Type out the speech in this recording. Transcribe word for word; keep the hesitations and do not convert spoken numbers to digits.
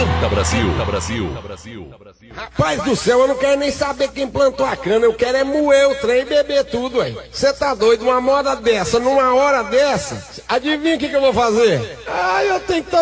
Canta Brasil, Canta Brasil, Canta Brasil. Rapaz do céu, eu não quero nem saber quem plantou a cana, eu quero é moer o trem e beber tudo, aí. Você tá doido? Uma moda dessa, numa hora dessa, adivinha o que, que eu vou fazer? Ah, eu tenho que